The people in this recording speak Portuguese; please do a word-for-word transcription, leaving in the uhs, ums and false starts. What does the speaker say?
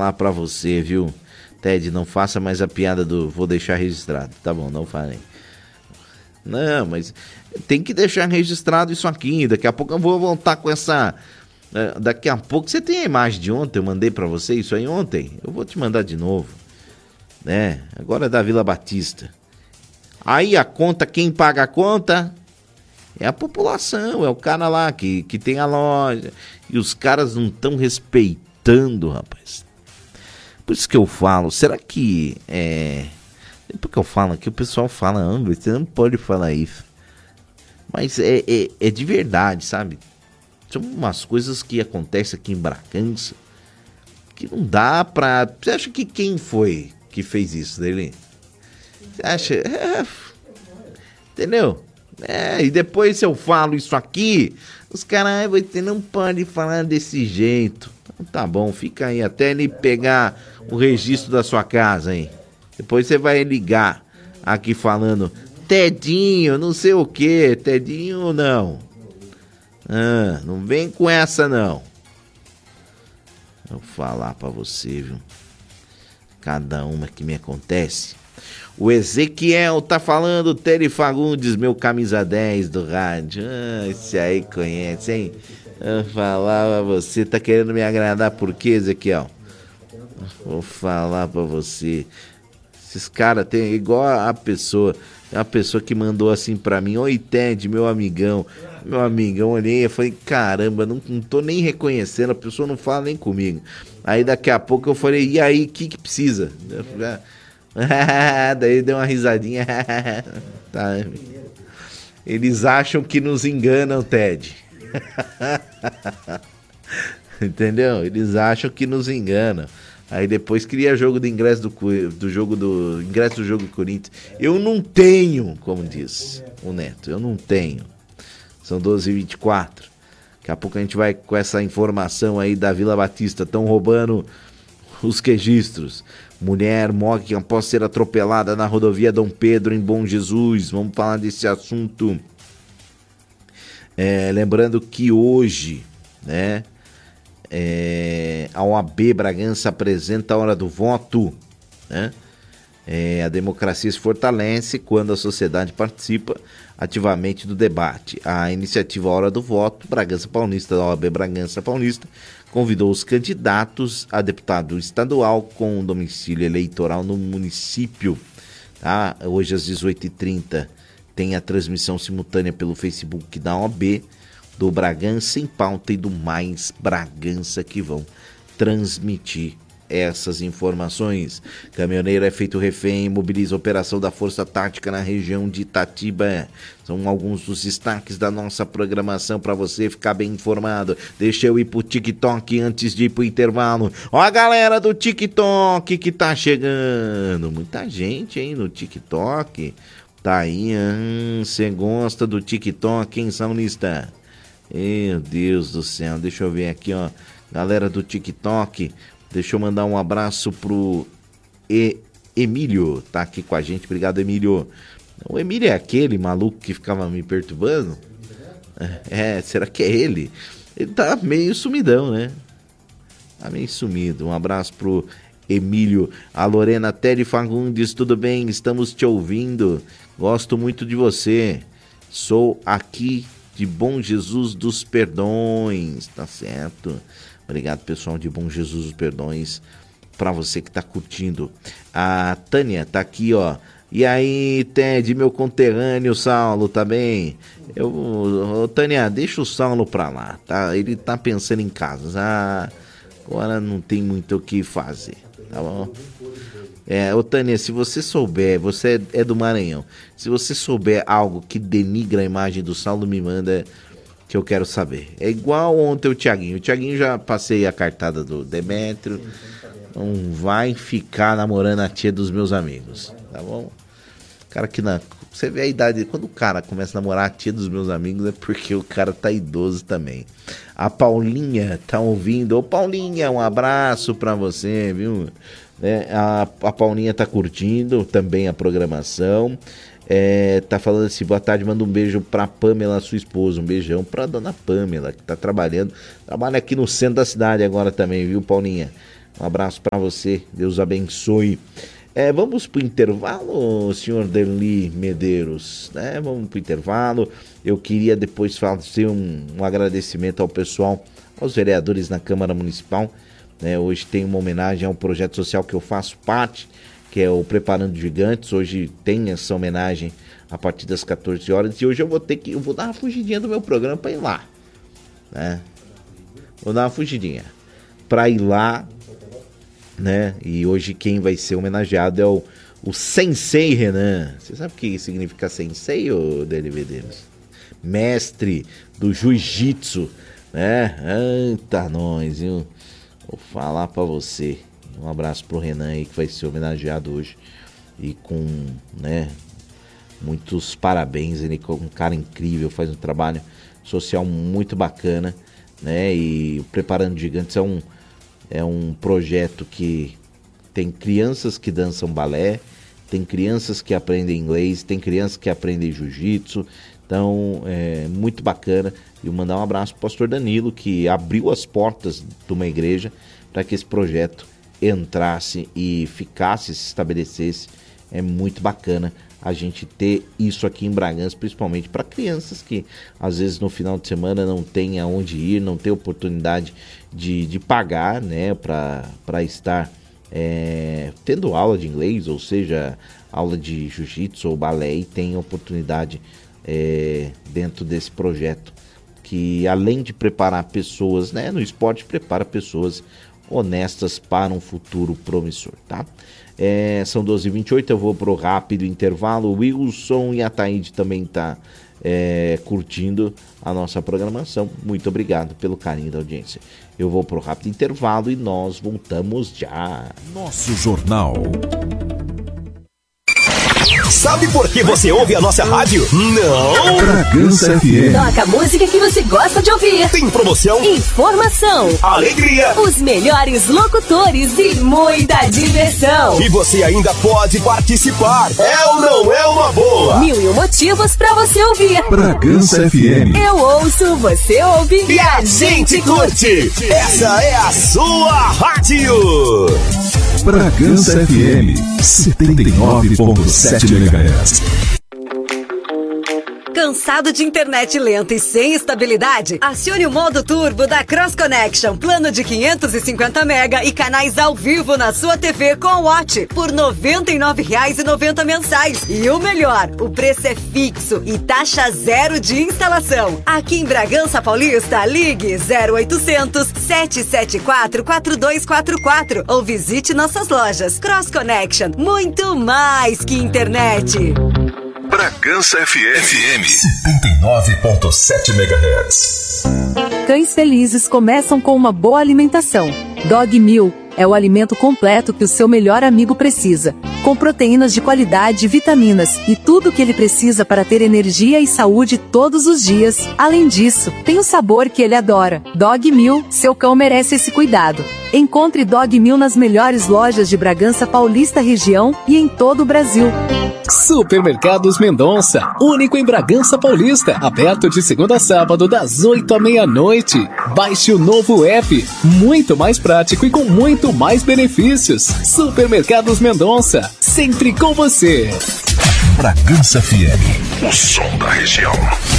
falar pra você, viu? Ted, não faça mais a piada do vou deixar registrado. Tá bom, não falei. Não, mas tem que deixar registrado isso aqui. Daqui a pouco eu vou voltar com essa... Daqui a pouco você tem a imagem de ontem, eu mandei pra você isso aí ontem. Eu vou te mandar de novo. Né? Agora é da Vila Batista. Aí a conta, quem paga a conta é a população, é o cara lá que, que tem a loja. E os caras não estão respeitando, rapaz. Por isso que eu falo, será que é... Porque eu falo aqui, o pessoal fala, ah, você não pode falar isso. Mas é, é, é de verdade, sabe? São umas coisas que acontecem aqui em Bragança que não dá pra... Você acha que quem foi que fez isso dele? Você acha... É... Entendeu? É, e depois se eu falo isso aqui, os caras, você não pode falar desse jeito. Então, tá bom, fica aí até ele pegar o registro da sua casa aí. Depois você vai ligar aqui falando, Tedinho, não sei o que, Tedinho não. Ah, não vem com essa não. Vou falar pra você, viu? Cada uma que me acontece. O Ezequiel tá falando, Tere Fagundes, meu camisa dez do rádio. Ah, esse aí conhece, hein? Eu falar pra você, tá querendo me agradar por quê, Ezequiel? Vou falar pra você. Esses caras tem igual a pessoa, a pessoa que mandou assim pra mim, oi Ted, meu amigão, meu amigão, olhei, eu falei, caramba, não, não tô nem reconhecendo, a pessoa não fala nem comigo. Aí daqui a pouco eu falei, e aí, o que que precisa? Eu falei, ah, daí deu uma risadinha. Tá. Eles acham que nos enganam, Ted. Entendeu? Eles acham que nos enganam. Aí depois cria jogo do ingresso do, do jogo do ingresso do jogo do Corinthians. Eu não tenho, como diz o Neto, eu não tenho. São doze e vinte e quatro. Daqui a pouco a gente vai com essa informação aí da Vila Batista. Estão roubando os registros. Mulher morre após ser atropelada na rodovia Dom Pedro, em Bom Jesus. Vamos falar desse assunto. É, lembrando que hoje, né? É, a O A B Bragança apresenta a hora do voto, né? É, a democracia se fortalece quando a sociedade participa ativamente do debate. A iniciativa Hora do Voto, Bragança Paulista, da O A B Bragança Paulista, convidou os candidatos a deputado estadual com domicílio eleitoral no município. Tá? Hoje às dezoito e trinta tem a transmissão simultânea pelo Facebook da O A B, do Bragança em Pauta e do Mais Bragança, que vão transmitir essas informações. Caminhoneiro é feito refém, mobiliza a operação da Força Tática na região de Itatiba. São alguns dos destaques da nossa programação para você ficar bem informado. Deixa eu ir pro TikTok antes de ir pro intervalo. Ó a galera do TikTok que tá chegando. Muita gente, hein, no TikTok. Tá aí, você hum, gosta do TikTok, hein, Saulista? Meu Deus do céu, deixa eu ver aqui, ó. Galera do TikTok, deixa eu mandar um abraço pro e... Emílio, tá aqui com a gente, obrigado, Emílio. O Emílio é aquele maluco que ficava me perturbando? É, será que é ele? Ele tá meio sumidão, né? Tá meio sumido. Um abraço pro Emílio. A Lorena Tere Fagundes, tudo bem? Estamos te ouvindo. Gosto muito de você. Sou aqui de Bom Jesus dos Perdões, tá certo? Obrigado, pessoal de Bom Jesus dos Perdões, pra você que tá curtindo. A Tânia tá aqui, ó. E aí, Ted, meu conterrâneo Saulo, tá bem? Eu, ô, Tânia, deixa o Saulo pra lá, tá? Ele tá pensando em casa. Ah, agora não tem muito o que fazer, tá bom? É, ô Tânia, se você souber, você é, é do Maranhão, se você souber algo que denigra a imagem do Saulo, me manda, que eu quero saber. É igual ontem o Thiaguinho. O Thiaguinho já passei a cartada do Demétrio. Não vai ficar namorando a tia dos meus amigos, tá bom? Cara que na... Você vê a idade... Quando o cara começa a namorar a tia dos meus amigos é porque o cara tá idoso também. A Paulinha tá ouvindo. Ô Paulinha, um abraço pra você, viu? É, a, a Paulinha tá curtindo também a programação. É, tá falando assim, boa tarde, manda um beijo pra Pamela, sua esposa. Um beijão pra dona Pamela, que tá trabalhando. Trabalha aqui no centro da cidade agora também, viu, Paulinha? Um abraço para você, Deus abençoe. É, vamos para o intervalo, senhor Derli Medeiros, né? Vamos para o intervalo. Eu queria depois fazer um, um agradecimento ao pessoal, aos vereadores na Câmara Municipal, né? Hoje tem uma homenagem ao projeto social que eu faço parte, que é o Preparando Gigantes. Hoje tem essa homenagem a partir das quatorze horas, e hoje eu vou ter que, eu vou dar uma fugidinha do meu programa para ir lá, né? Vou dar uma fugidinha para ir lá, né? E hoje quem vai ser homenageado é o, o Sensei Renan. Você sabe o que significa Sensei, ô Deli Medeiros? Mestre do Jiu-Jitsu, né? Eita, nós, viu? Vou falar pra você. Um abraço pro Renan aí, que vai ser homenageado hoje. E com, né, muitos parabéns. Ele é um cara incrível, faz um trabalho social muito bacana, né? E o Preparando Gigantes é um É um projeto que tem crianças que dançam balé, tem crianças que aprendem inglês, tem crianças que aprendem jiu-jitsu. Então, é muito bacana. E eu mandar um abraço pro pastor Danilo, que abriu as portas de uma igreja para que esse projeto entrasse e ficasse, se estabelecesse. É muito bacana a gente ter isso aqui em Bragança, principalmente para crianças que às vezes no final de semana não tem aonde ir, não tem oportunidade de, de pagar, né, para estar é, tendo aula de inglês, ou seja, aula de jiu-jitsu ou balé, e tem oportunidade é, dentro desse projeto, que além de preparar pessoas, né, no esporte, prepara pessoas honestas para um futuro promissor, tá? É, são doze e vinte e oito, eu vou pro rápido intervalo. O Wilson e a Taíde também tá é, curtindo a nossa programação. Muito obrigado pelo carinho da audiência. Eu vou pro rápido intervalo e nós voltamos já. Nosso Jornal. Sabe por que você ouve a nossa rádio? Não! Bragança F M. Toca a música que você gosta de ouvir. Tem promoção, Informação, alegria, os melhores locutores e muita diversão. e você ainda pode participar. É ou não é uma boa? Mil e um motivos pra você ouvir. Bragança F M. Eu ouço, você ouve E a gente curte! Essa é a sua rádio! Bragança F M. setenta e nove ponto sete megahertz. Cansado de internet lenta e sem estabilidade? Acione o modo turbo da Cross Connection. Plano de quinhentos e cinquenta mega e canais ao vivo na sua T V com o Watch por noventa e nove reais e noventa mensais. E o melhor, o preço é fixo e taxa zero de instalação. Aqui em Bragança Paulista, ligue zero oitocentos, sete sete quatro, quatro dois quatro quatro ou visite nossas lojas. Cross Connection, muito mais que internet. Bragança F M. setenta e nove ponto sete megahertz. Cães felizes começam com uma boa alimentação. Dog Meal é o alimento completo que o seu melhor amigo precisa, com proteínas de qualidade e vitaminas, e tudo o que ele precisa para ter energia e saúde todos os dias. Além disso, tem o sabor que ele adora. Dog Meal, seu cão merece esse cuidado. Encontre Dog Meal nas melhores lojas de Bragança Paulista região e em todo o Brasil. Supermercados Mendonça, único em Bragança Paulista, aberto de segunda a sábado das oito à meia-noite. Baixe o novo app, muito mais prático e com muito mais benefícios. Supermercados Mendonça, sempre com você. Bragança F M. O som da região.